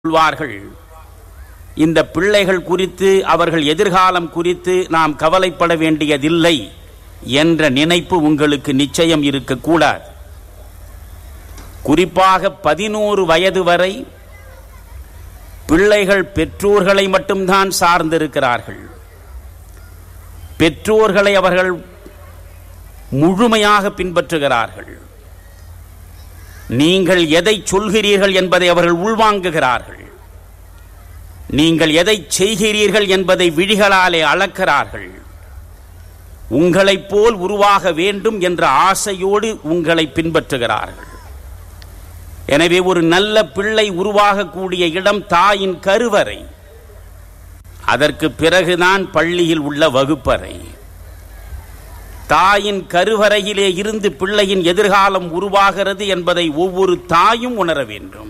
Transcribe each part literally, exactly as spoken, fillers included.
சொல்வார்கள், இந்த பிள்ளைகள் குறித்து அவர்கள் எதிர்காலம் குறித்து நாம் கவலைப்பட வேண்டியதில்லை என்ற நினைப்பு உங்களுக்கு நிச்சயம் இருக்கக்கூடாது. குறிப்பாக பதினோரு வயது வரை பிள்ளைகள் பெற்றோர்களை மட்டும்தான் சார்ந்திருக்கிறார்கள். பெற்றோர்களை அவர்கள் முழுமையாக பின்பற்றுகிறார்கள். நீங்கள் எதை சொல்கிறீர்கள் என்பதை அவர்கள் உள்வாங்குகிறார்கள். நீங்கள் எதை செய்கிறீர்கள் என்பதை விழிகளாலே அளக்கிறார்கள். உங்களைப் போல் உருவாக வேண்டும் என்ற ஆசையோடு உங்களை பின்பற்றுகிறார்கள். எனவே ஒரு நல்ல பிள்ளை உருவாகக்கூடிய இடம் தாயின் கருவறை. அதற்கு பிறகுதான் பள்ளியில் உள்ள வகுப்பறை. தாயின் கருவறையிலே இருந்து பிள்ளையின் எதிர்காலம் உருவாகிறது என்பதை ஒவ்வொரு தாயும் உணர வேண்டும்.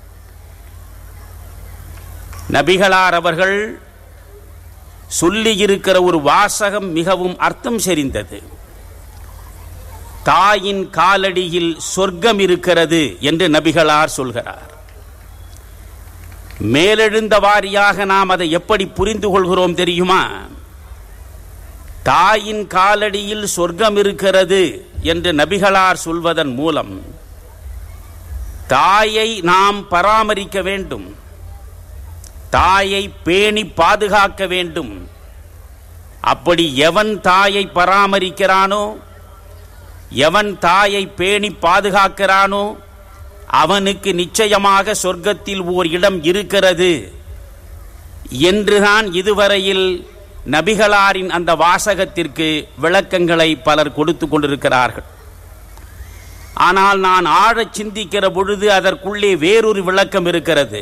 நபிகளார் அவர்கள் சொல்லி இருக்கிற ஒரு வாசகம் மிகவும் அர்த்தம் செறிந்தது. தாயின் காலடியில் சொர்க்கம் இருக்கிறது என்று நபிகளார் சொல்கிறார். மேலெழுந்த வாரியாக நாம் அதை எப்படி புரிந்து கொள்கிறோம் தெரியுமா? தாயின் காலடியில் சொர்க்கம் இருக்கிறது என்று நபிகளார் சொல்வதன் மூலம் தாயை நாம் பராமரிக்க வேண்டும், தாயை பேணி பாதுகாக்க வேண்டும். அப்படி எவன் தாயை பராமரிக்கிறானோ, எவன் தாயை பேணி பாதுகாக்கிறானோ அவனுக்கு நிச்சயமாக சொர்க்கத்தில் ஓர் இடம் இருக்கிறது என்றுதான் இதுவரையில் நபிகளாரின் அந்த வாசகத்திற்கு விளக்கங்களை பலர் கொடுத்து கொண்டிருக்கிறார்கள். ஆனால் நான் ஆழச் சிந்திக்கிற பொழுது அதற்குள்ளே வேறொரு விளக்கம் இருக்கிறது.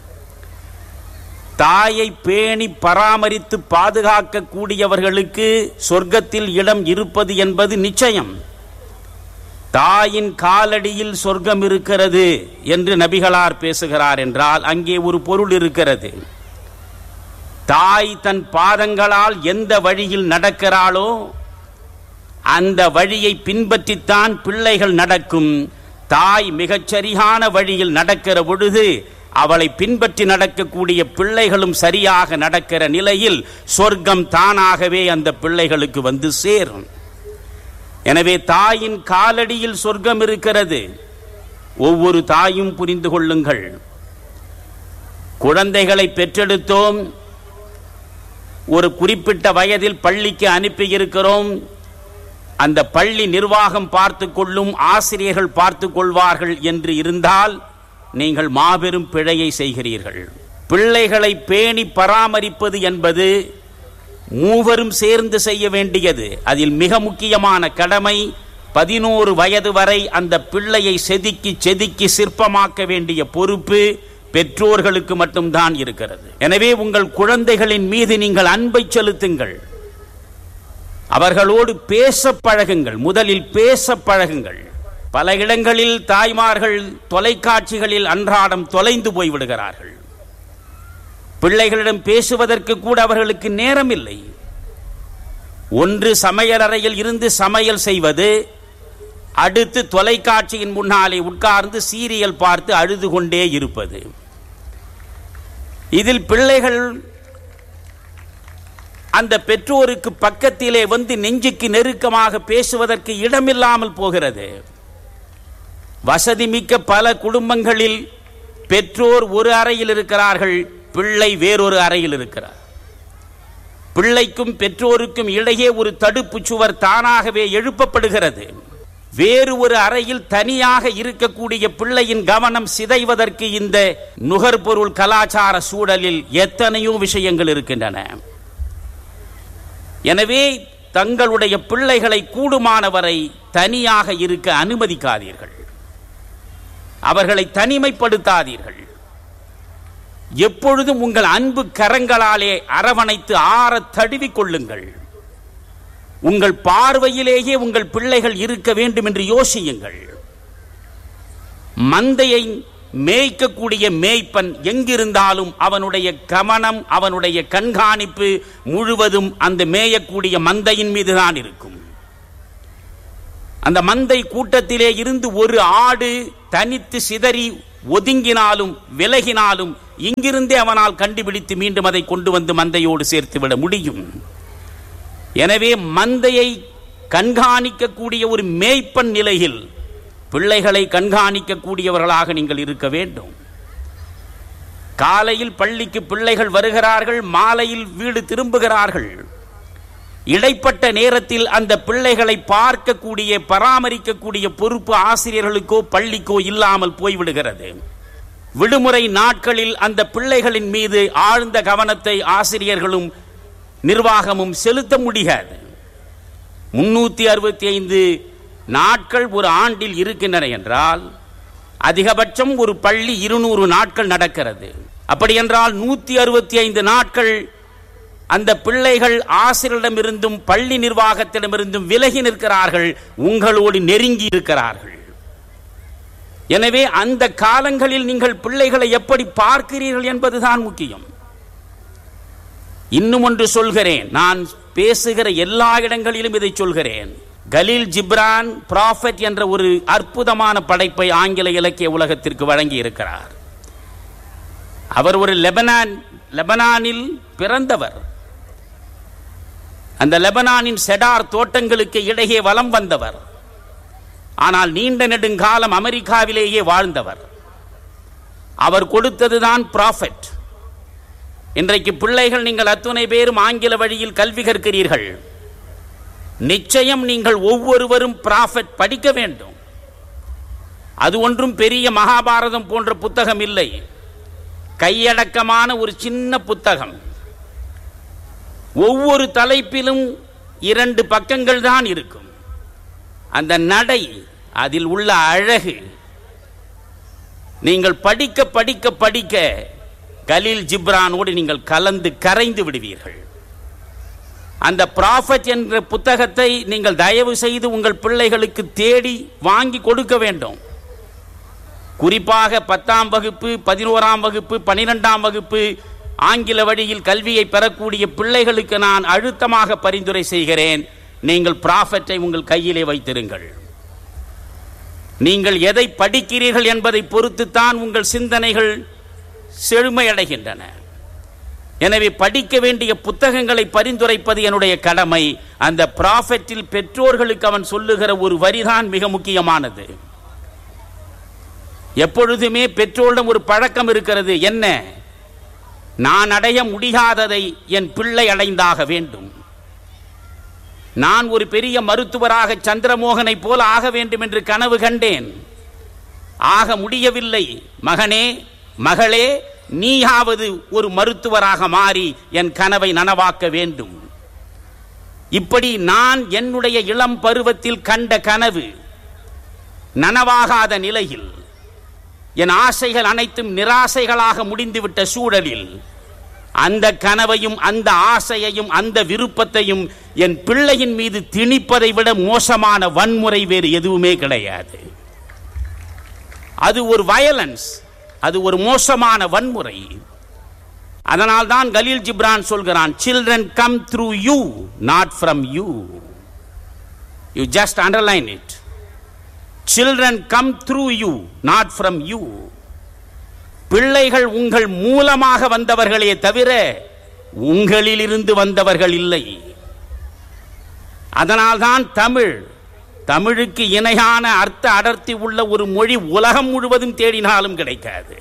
தாயை பேணி பராமரித்து பாதுகாக்க கூடியவர்களுக்கு சொர்க்கத்தில் இடம் இருப்பது என்பது நிச்சயம். தாயின் காலடியில் சொர்க்கம் இருக்கிறது என்று நபிகளார் பேசுகிறார் என்றால் அங்கே ஒரு பொருள் இருக்கிறது. தாய் தன் பாதங்களால் எந்த வழியில் நடக்கிறாளோ அந்த வழியை பின்பற்றித்தான் பிள்ளைகள் நடக்கும். தாய் மிகச்சரியான வழியில் நடக்கிற பொழுது அவளை பின்பற்றி நடக்கக்கூடிய பிள்ளைகளும் சரியாக நடக்கிற நிலையில் சொர்க்கம் தானாகவே அந்த பிள்ளைகளுக்கு வந்து சேரும். எனவே தாயின் காலடியில் சொர்க்கம் இருக்கிறது. ஒவ்வொரு தாயும் புரிந்து கொள்ளுங்கள். குழந்தைகளை பெற்றெடுத்தோம், ஒரு குறிப்பிட்ட வயதில் பள்ளிக்கு அனுப்பியிருக்கிறோம். அந்த பள்ளி நிர்வாகம் பார்த்து கொள்ளும், ஆசிரியர்கள் பார்த்து கொள்வார்கள் என்று இருந்தால் நீங்கள் மாபெரும் பிழையை செய்கிறீர்கள். பிள்ளைகளை பேணி பராமரிப்பது என்பது மூவரும் சேர்ந்து செய்ய வேண்டியது. அதில் மிக முக்கியமான கடமை பதினோரு வயது வரை அந்த பிள்ளையை செதுக்கி செதுக்கி சிற்பமாக்க வேண்டிய பொறுப்பு பெற்றோர்களுக்கு மட்டும்தான் இருக்கிறது. எனவே உங்கள் குழந்தைகளின் மீது நீங்கள் அன்பை செலுத்துங்கள். அவர்களோடு பேச பழகுங்கள். முதலில் பேச பழகுங்கள். பல இடங்களில் தாய்மார்கள் தொலைக்காட்சிகளில் அன்றாடம் தொலைந்து போய்விடுகிறார்கள். பிள்ளைகளிடம் பேசுவதற்கு கூட அவர்களுக்கு நேரம் இல்லை. ஒன்று சமையலறையில் இருந்து சமையல் செய்வது, அடுத்து தொலைக்காட்சியின் முன்னாலே உட்கார்ந்து சீரியல் பார்த்து அழுது கொண்டே இருப்பது. இதில் பிள்ளைகள் அந்த பெற்றோருக்கு பக்கத்திலே வந்து நெஞ்சுக்கு நெருக்கமாக பேசுவதற்கு இடமில்லாமல் போகிறது. வசதி மிக்க பல குடும்பங்களில் பெற்றோர் ஒரு அறையில் இருக்கிறார்கள், பிள்ளை வேறொரு அறையில் இருக்கிறார். பிள்ளைக்கும் பெற்றோருக்கும் இடையே ஒரு தடுப்பு சுவர் தானாகவே எழுப்பப்படுகிறது. வேறு ஒரு அறையில் தனியாக இருக்கக்கூடிய பிள்ளையின் கவனம் சிதைவதற்கு இந்த நுகர்பொருள் கலாச்சார சூழலில் எத்தனையோ விஷயங்கள் இருக்கின்றன. எனவே தங்களுடைய பிள்ளைகளை கூடுமானவரை தனியாக இருக்க அனுமதிக்காதீர்கள். அவர்களை தனிமைப்படுத்தாதீர்கள். எப்பொழுதும் உங்கள் அன்பு கரங்களாலே அரவணைத்து ஆற தழுவிக் கொள்ளுங்கள். உங்கள் பார்வையிலேயே உங்கள் பிள்ளைகள் இருக்க வேண்டும் என்று யோசியுங்கள். மந்தையை மேய்க்கக்கூடிய மேய்ப்பன் எங்கிருந்தாலும் அவனுடைய கவனம், அவனுடைய கண்காணிப்பு முழுவதும் அந்த மேயக்கூடிய மந்தையின் மீதுதான் இருக்கும். அந்த மந்தை கூட்டத்திலே இருந்து ஒரு ஆடு தனித்து சிதறி ஒதுங்கினாலும் விலகினாலும் இங்கிருந்தே அவனால் கண்டுபிடித்து மீண்டும் அதை கொண்டு வந்து மந்தையோடு சேர்த்து விட முடியும். எனவே மந்தையை கண்காணிக்கக்கூடிய ஒரு மேய்ப்பன் நிலையில் பிள்ளைகளை கண்காணிக்கக்கூடியவர்களாக நீங்கள் இருக்க வேண்டும். காலையில் பள்ளிக்கு பிள்ளைகள் வருகிறார்கள், மாலையில் வீடு திரும்புகிறார்கள். இடைப்பட்ட நேரத்தில் அந்த பிள்ளைகளை பார்க்கக்கூடிய பராமரிக்கக்கூடிய பொறுப்பு ஆசிரியர்களுக்கோ பள்ளிக்கோ இல்லாமல் போய்விடுகிறது. விடுமுறை நாட்களில் அந்த பிள்ளைகளின் மீது ஆழ்ந்த கவனத்தை ஆசிரியர்களும் நிர்வாகமும் செலுத்த முடியாது. முன்னூத்தி அறுபத்தி ஐந்து நாட்கள் ஒரு ஆண்டில் இருக்கின்றன என்றால் அதிகபட்சம் ஒரு பள்ளி இருநூறு நாட்கள் நடக்கிறது. அப்படி என்றால் நூத்தி அறுபத்தி ஐந்து நாட்கள் அந்த பிள்ளைகள் ஆசிரியரிடமிருந்தும் பள்ளி நிர்வாகத்திடமிருந்தும் விலகி நிற்கிறார்கள், உங்களோடு நெருங்கி இருக்கிறார்கள். எனவே அந்த காலங்களில் நீங்கள் பிள்ளைகளை எப்படி பார்க்கிறீர்கள் என்பதுதான் முக்கியம். இன்னும் ஒன்று சொல்கிறேன், நான் பேசுகிற எல்லா இடங்களிலும் இதை சொல்கிறேன். கலீல் ஜிப்ரான் ப்ராஃபெட் என்ற ஒரு அற்புதமான படைப்பை ஆங்கில இலக்கிய உலகத்திற்கு வழங்கி இருக்கிறார். அவர் ஒரு லெபனான் லெபனானில் பிறந்தவர். அந்த லெபனானின் செடார் தோட்டங்களுக்கு இடையே வலம் வந்தவர். ஆனால் நீண்ட நெடுங்காலம் அமெரிக்காவிலேயே வாழ்ந்தவர். அவர் கொடுத்ததுதான் ப்ராஃபெட். இன்றைக்கு பிள்ளைகள் நீங்கள் அத்துணை பேரும் ஆங்கில வழியில் கல்வி கற்கிறீர்கள். நிச்சயம் நீங்கள் ஒவ்வொருவரும் ப்ராஃபெட் படிக்க வேண்டும். அது ஒன்றும் பெரிய மகாபாரதம் போன்ற புத்தகம் இல்லை, கையடக்கமான ஒரு சின்ன புத்தகம். ஒவ்வொரு தலைப்பிலும் இரண்டு பக்கங்கள் தான் இருக்கும். அந்த நடை, அதில் உள்ள அழகு, நீங்கள் படிக்க படிக்க படிக்க கலீல் ஜிப்ரானோடு நீங்கள் கலந்து கரைந்து விடுவீர்கள். அந்த ப்ராஃபெட் என்ற புத்தகத்தை நீங்கள் தயவு செய்து உங்கள் பிள்ளைகளுக்கு தேடி வாங்கி கொடுக்க வேண்டும். குறிப்பாக பத்தாம் வகுப்பு, பதினோராம் வகுப்பு, பனிரெண்டாம் வகுப்பு ஆங்கில வழியில் கல்வியை பெறக்கூடிய பிள்ளைகளுக்கு நான் அழுத்தமாக பரிந்துரை செய்கிறேன், நீங்கள் ப்ராஃபெட்டை உங்கள் கையிலே வைத்திருங்கள். நீங்கள் எதை படிக்கிறீர்கள் என்பதை பொறுத்துத்தான் உங்கள் சிந்தனைகள் செழுமையடைகின்றன. எனவே படிக்க வேண்டிய புத்தகங்களை பரிந்துரைப்பது என்னுடைய கடமை. அந்த ப்ராஃபெட்டில் பெற்றோர்களுக்கு அவன் சொல்லுகிற ஒரு வரிதான் மிக முக்கியமானது. எப்பொழுதுமே பெற்றோரிடம் ஒரு பழக்கம் இருக்கிறது. என்ன? நான் அடைய முடியாததை என் பிள்ளை அடைந்தாக வேண்டும். நான் ஒரு பெரிய மருத்துவராக சந்திரமோகனை போல ஆக வேண்டும் என்று கனவு கண்டேன், ஆக முடியவில்லை. மகனே, மகளே, நீயாவது ஒரு மருத்துவராக மாறி என் கனவை நனவாக்க வேண்டும். இப்படி நான் என்னுடைய இளம் பருவத்தில் கண்ட கனவு நனவாகாத நிலையில், என் ஆசைகள் அனைத்தும் நிராசைகளாக முடிந்துவிட்ட சூழலில் அந்த கனவையும் அந்த ஆசையையும் அந்த விருப்பத்தையும் என் பிள்ளையின் மீது திணிப்பதை விட மோசமான வன்முறை வேறு எதுவுமே கிடையாது. அது ஒரு வயலன்ஸ், அது ஒரு மோசமான வன்முறை. அதனால் தான் கலீல் ஜிப்ரான் சொல்கிறான், children come through you, not from you. You just underline it. Children come through you, not from you. பிள்ளைகள் உங்கள் மூலமாக வந்தவர்களே தவிர உங்களிலிருந்து வந்தவர்கள் இல்லை. அதனால்தான் தமிழ், தமிழுக்கு இணையான அர்த்த அடர்த்தி உள்ள ஒரு மொழி உலகம் முழுவதும் தேடினாலும் கிடைக்காது.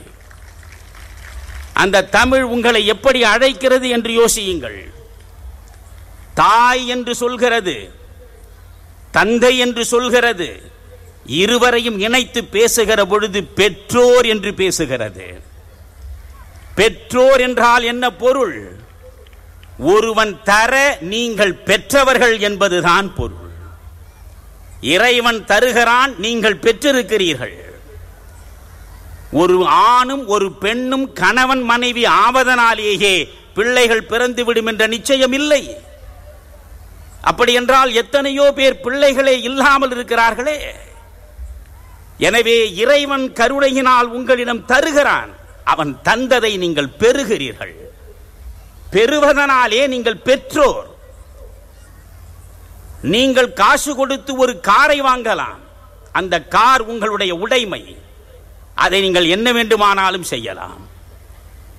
அந்த தமிழ் உங்களை எப்படி அழைக்கிறது என்று யோசியுங்கள். தாய் என்று சொல்கிறது, தந்தை என்று சொல்கிறது, இருவரையும் இணைத்து பேசுகிற பொழுது பெற்றோர் என்று பேசுகிறது. பெற்றோர் என்றால் என்ன பொருள்? ஒருவன் தர நீங்கள் பெற்றவர்கள் என்பதுதான் பொருள். இறைவன் தருகிறான், நீங்கள் பெற்றிருக்கிறீர்கள். ஒரு ஆணும் ஒரு பெண்ணும் கணவன் மனைவி ஆவதனாலேயே பிள்ளைகள் பிறந்துவிடும் என்ற நிச்சயம் இல்லை. அப்படி என்றால் எத்தனையோ பேர் பிள்ளைகளே இல்லாமல் இருக்கிறார்களே. எனவே இறைவன் கருணையினால் உங்களிடம் தருகிறான். அவன் தந்ததை நீங்கள் பெறுகிறீர்கள். பெறுவதனாலே நீங்கள் பெற்றோர். நீங்கள் காசு கொடுத்து ஒரு காரை வாங்கலாம், அந்த கார் உங்களுடைய உடைமை, அதை நீங்கள் என்ன வேண்டுமானாலும் செய்யலாம்.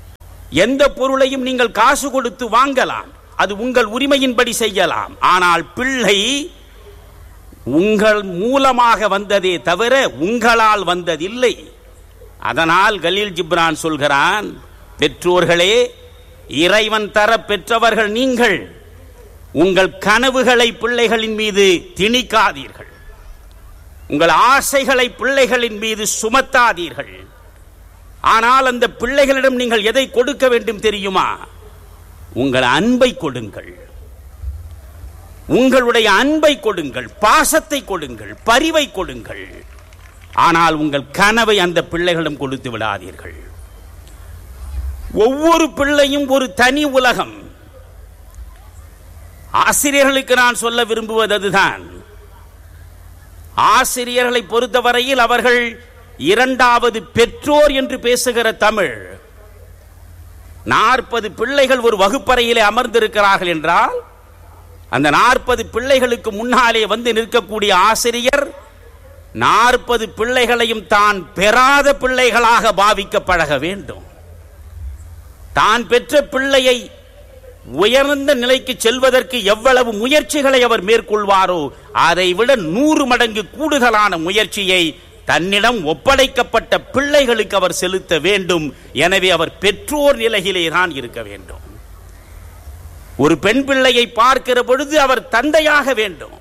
எந்த பொருளையும் நீங்கள் காசு கொடுத்து வாங்கலாம், அது உங்கள் உரிமையின்படி செய்யலாம். ஆனால் பிள்ளை உங்கள் மூலமாக வந்ததே தவிர உங்களால் வந்ததில்லை. அதனால் கலீல் ஜிப்ரான் சொல்கிறான், பெற்றோர்களே, இறைவன் தர பெற்றவர்கள் நீங்கள். உங்கள் கனவுகளை பிள்ளைகளின் மீது திணிக்காதீர்கள், உங்கள் ஆசைகளை பிள்ளைகளின் மீது சுமத்தாதீர்கள். ஆனால் அந்த பிள்ளைகளிடம் நீங்கள் எதை கொடுக்க வேண்டும் தெரியுமா? உங்கள் அன்பை கொடுங்கள், உங்களுடைய அன்பை கொடுங்கள், பாசத்தை கொடுங்கள், பரிவை கொடுங்கள். ஆனால் உங்கள் கனவை அந்த பிள்ளைகளிடம் கொடுத்து விடாதீர்கள். ஒவ்வொரு பிள்ளையும் ஒரு தனி உலகம். ஆசிரியர்களுக்கு நான் சொல்ல விரும்புவது அதுதான். ஆசிரியர்களை பொறுத்தவரையில் அவர்கள் இரண்டாவது பெற்றோர் என்று பேசுகிற தமிழ். நாற்பது பிள்ளைகள் ஒரு வகுப்பறையிலே அமர்ந்திருக்கிறார்கள் என்றால் அந்த நாற்பது பிள்ளைகளுக்கு முன்னாலே வந்து நிற்கக்கூடிய ஆசிரியர் நாற்பது பிள்ளைகளையும் தான் பெறாத பிள்ளைகளாக பாவிக்க பழக வேண்டும். தான் பெற்ற பிள்ளையை உயர்ந்த நிலைக்கு செல்வதற்கு எவ்வளவு முயற்சிகளை அவர் மேற்கொள்வாரோ அதை விட நூறு மடங்கு கூடுதலான முயற்சியை தன்னிடம் ஒப்படைக்கப்பட்ட பிள்ளைகளுக்கு அவர் செலுத்த வேண்டும். எனவே அவர் பெற்றோர் நிலையிலே தான் இருக்க வேண்டும். ஒரு பெண் பிள்ளையை பார்க்கிற பொழுது அவர் தந்தையாக வேண்டும்,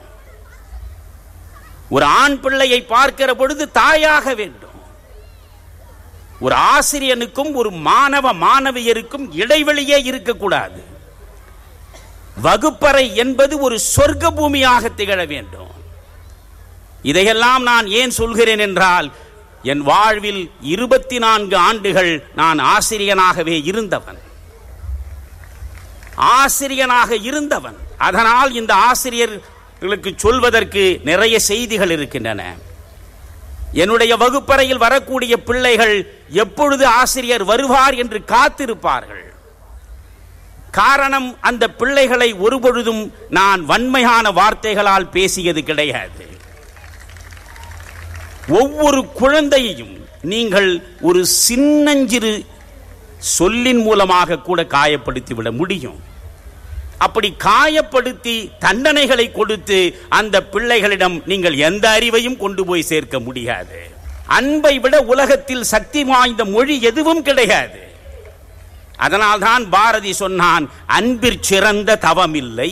ஒரு ஆண் பிள்ளையை பார்க்கிற பொழுது தாயாக வேண்டும். ஒரு ஆசிரியனுக்கும் ஒரு மாணவ மாணவியருக்கும் இடைவெளியே இருக்கக்கூடாது. வகுப்பறை என்பது ஒரு சொர்க்க பூமியாக திகழ வேண்டும். இதையெல்லாம் நான் ஏன் சொல்கிறேன் என்றால், என் வாழ்வில் இருபத்தி நான்கு ஆண்டுகள் நான் ஆசிரியனாகவே இருந்தவன் ஆசிரியனாக இருந்தவன் அதனால் இந்த ஆசிரியர்களுக்கு சொல்வதற்கு நிறைய செய்திகள் இருக்கின்றன. என்னுடைய வகுப்பறையில் வரக்கூடிய பிள்ளைகள் எப்பொழுது ஆசிரியர் வருவார் என்று காத்திருப்பார்கள். காரணம், அந்த பிள்ளைகளை ஒருபொழுதும் நான் வன்மையான வார்த்தைகளால் பேசியது கிடையாது. ஒவ்வொரு குழந்தையையும் நீங்கள் ஒரு சின்னஞ்சிறு சொல்லின் மூலமாக கூட காயப்படுத்தி விட முடியும். அப்படி காயப்படுத்தி தண்டனைகளை கொடுத்து அந்த பிள்ளைகளிடம் நீங்கள் எந்த அறிவையும் கொண்டு போய் சேர்க்க முடியாது. அன்பை விட உலகத்தில் சக்தி வாய்ந்த மொழி எதுவும் கிடையாது. அதனால்தான் பாரதி சொன்னான், அன்பிற் சிறந்த தவமில்லை.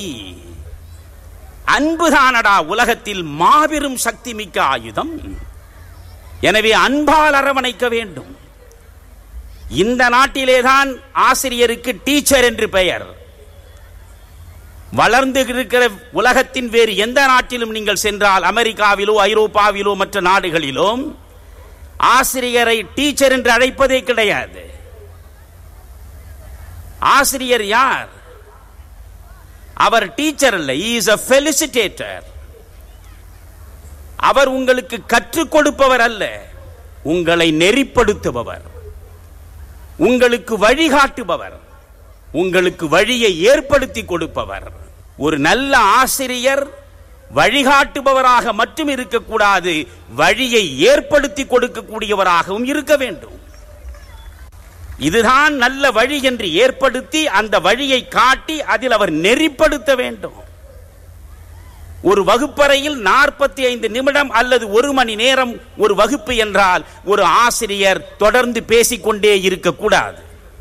அன்புதானடா உலகத்தில் மாபெரும் சக்தி மிக்க ஆயுதம். எனவே அன்பால் அரவணைக்க வேண்டும். இந்த நாட்டிலேதான் ஆசிரியருக்கு டீச்சர் என்று பெயர். வளர்ந்து இருக்கிற உலகத்தின் வேறு எந்த நாட்டிலும் நீங்கள் சென்றால், அமெரிக்காவிலோ ஐரோப்பாவிலோ மற்ற நாடுகளிலோ ஆசிரியரை டீச்சர் என்று அழைப்பதே கிடையாது. ஆசிரியர் யார்? அவர் டீச்சர் அல்ல, he is a felicitator. அவர் உங்களுக்கு கற்றுக் கொடுப்பவர் அல்ல, உங்களை நெறிப்படுத்துபவர், உங்களுக்கு வழிகாட்டுபவர், உங்களுக்கு வழியை ஏற்படுத்தி கொடுப்பவர். ஒரு நல்ல ஆசிரியர் வழிகாட்டுபவராக மட்டும் இருக்கக்கூடாது, வழியை ஏற்படுத்தி கொடுக்கக்கூடியவராகவும் இருக்க வேண்டும். இதுதான் நல்ல வழி என்று ஏற்படுத்தி அந்த வழியை காட்டி அதில் அவர் நெறிப்படுத்த வேண்டும். ஒரு வகுப்பறையில் நாற்பத்தி ஐந்து நிமிடம் அல்லது ஒரு மணி நேரம் ஒரு வகுப்பு என்றால் ஒரு ஆசிரியர் தொடர்ந்து பேசிக்கொண்டே இருக்கக்கூடாது.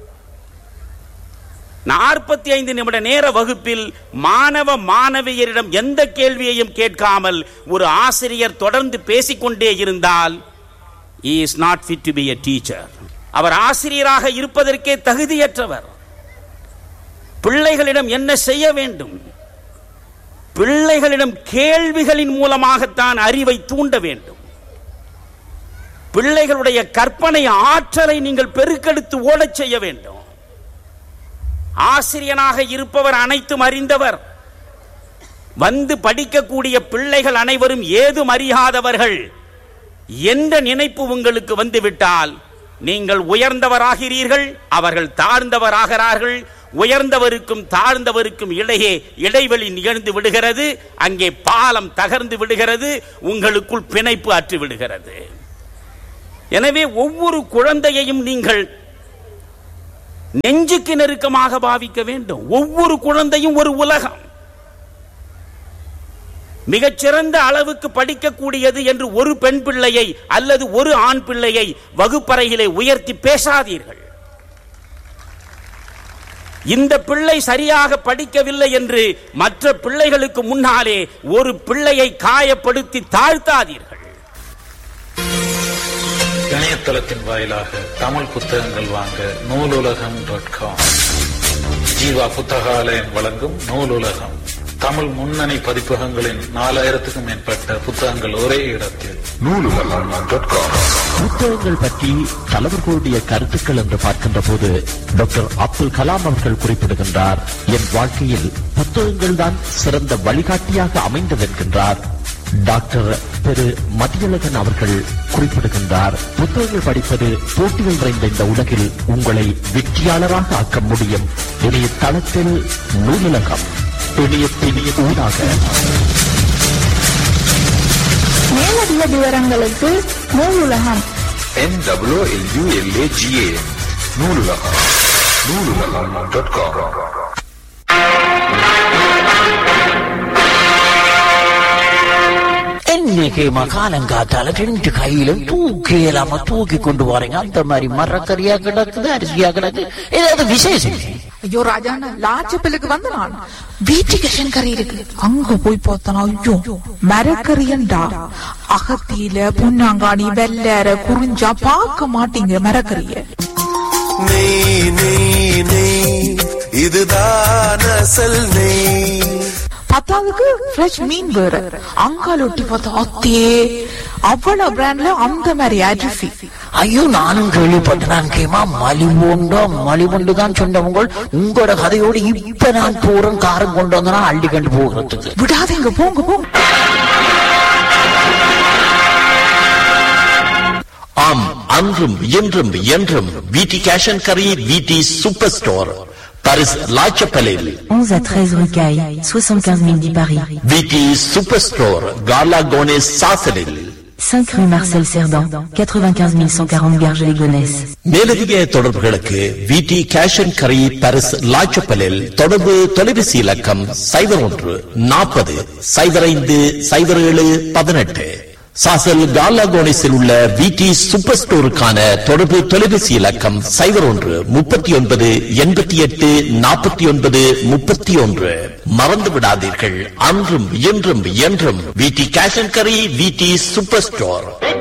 நாற்பத்தி ஐந்து நிமிட நேர வகுப்பில் மாணவ மாணவியரிடம் எந்த கேள்வியையும் கேட்காமல் ஒரு ஆசிரியர் தொடர்ந்து பேசிக்கொண்டே இருந்தால் he is not fit to be a teacher. அவர் ஆசிரியராக இருப்பதற்கே தகுதியற்றவர். பிள்ளைகளிடம் என்ன செய்ய வேண்டும்? பிள்ளைகளிடம் கேள்விகளின் மூலமாகத்தான் அறிவை தூண்ட வேண்டும். பிள்ளைகளுடைய கற்பனை ஆற்றலை நீங்கள் பெருக்கெடுத்து ஓடச் செய்ய வேண்டும். ஆசிரியனாக இருப்பவர் அனைத்தும் அறிந்தவர். வந்து படிக்கக்கூடிய பிள்ளைகள் அனைவரும் ஏதும் அறியாதவர்கள் என்ற நினைப்பு உங்களுக்கு வந்துவிட்டால் நீங்கள் உயர்ந்தவராகிறீர்கள், அவர்கள் தாழ்ந்தவராகிறார்கள். உயர்ந்தவருக்கும் தாழ்ந்தவருக்கும் இடையே இடைவெளி நிகழ்ந்து விடுகிறது, அங்கே பாலம் தகர்ந்து விடுகிறது, உங்களுக்குள் பிணைப்பு அற்று விடுகிறது. எனவே ஒவ்வொரு குழந்தையையும் நீங்கள் நெஞ்சுக்கு நெருக்கமாக பாவிக்க வேண்டும். ஒவ்வொரு குழந்தையும் ஒரு உலகம். மிகச்சிறந்த அளவுக்கு படிக்கக்கூடியது என்று ஒரு பெண் பிள்ளையை அல்லது ஒரு ஆண் பிள்ளையை வகுப்பறையிலே உயர்த்தி பேசாதீர்கள். இந்த பிள்ளை சரியாக படிக்கவில்லை என்று மற்ற பிள்ளைகளுக்கு முன்னாலே ஒரு பிள்ளையை காயப்படுத்தி தாழ்த்தாதீர்கள். இணையதளத்தின் வாயிலாக தமிழ் புத்தகங்கள் வாங்க நூலுலகம் டாட் காம். ஜீவா புத்தகாலயம் வழங்கும் நூலுலகம். தமிழ் முன்னணி பதிப்பகங்களின் நாலாயிரத்துக்கும் மேற்பட்ட புத்தகங்கள் ஒரே இடத்தில் நூலுலகம் டாட் காம். புத்தகங்கள் பற்றி தலைவர்களுடைய கருத்துக்கள் என்று பார்க்கின்ற போது டாக்டர் அப்துல் கலாம் அவர்கள் குறிப்பிடுகின்றார், என் வாழ்க்கையில் புத்தகங்கள் தான் சிறந்த வழிகாட்டியாக அமைந்தது என்கின்றார். டாக்டர் திரு மதியழகன் அவர்கள் குறிப்பிடுகின்றார், புத்தகங்கள் படிப்பது போட்டிகள் நிறைந்த இந்த உலகில் உங்களை வெற்றியாளராக ஆக்க முடியும். இணைய தளத்தில் நூலுலகம், இணையத்தின் ஊடாக. மேலதிக விவரங்களுக்கு நூலுலகம் N W L U L A G A நூலுலகம் நூலுலகம் dot com. இன்னைக்கு மகாலங்காத்தால ரெண்டு கையிலும் தூக்கி இல்லாம தூக்கி கொண்டு வரீங்க. அந்த மாதிரி மரக்கறியா கிடக்குது, அரிசியா கிடக்கு, ஏதாவது விசேஷம்? ஐயோ ராஜாண்ணா, லாச்சப்பிலுக்கு வந்த நான் வீட்டுக்கு கறி இருக்கு, அங்க போய் பார்த்தனா ஐயோ மரக்கறியண்டா. அகத்தியில புன்னாங்காணி வெள்ளற குறிஞ்சா பார்க்க மாட்டீங்க மரக்கறிய. நெய் நெய் நெய் இதுதான் அசல் நெய். பத்தாவதுக்கு ஃப்ரெஷ் மீன் வேற, அங்கால ஒட்டி பார்த்தா அத்தே அவ்வளவு பிராண்ட்ல அந்த மாதிரி அரிசி. ஐயோ நானும் கேள்விப்பட்டேன். கேமா மலிவுண்டோ மலிவுண்டு தான் சொன்னவங்க. உங்களோட கதையோடு இப்ப நான் போறேன், காரம் கொண்டு வந்தனா அள்ளி கண்டு போகிறதுக்கு. விடாதீங்க, போங்க போங்க. ஆம், அன்றும் இன்றும் என்றும் விடி கேஷ் அண்ட் கரி, விடி சூப்பர் ஸ்டோர், பாரிஸ் லாச்சப்பலில் onze à treize rue Caille, soixante-quinze mille dix Paris. விடி சூப்பர் ஸ்டோர், கார்லா கோனேஸ் சாசலில் cinq rue Marcel Cerdan, quatre-vingt-quinze mille cent quarante Garges-les-Gonesse. மேலதிக தொடர்புகளுக்கு விடி கேஷ் அண்ட் கரி, பாரிஸ் லாச்சப்பலில் தொடர்பு தொலைபேசி இலக்கம் சைபர் ஒன்று நாற்பது சைபர் ஐந்து சைபர் ஏழு பதினெட்டு. சாசல் கார்லாகோனிஸில் உள்ள விடி சூப்பர் ஸ்டோருக்கான தொடர்பு தொலைபேசி இலக்கம் சைபர் ஒன்று முப்பத்தி ஒன்பது எண்பத்தி எட்டு நாற்பத்தி ஒன்பது முப்பத்தி ஒன்று. மறந்து விடாதீர்கள், அன்றும் இன்றும் என்றும் விடி கேஷ் அண்ட் கரி, விடி சூப்பர் ஸ்டோர்.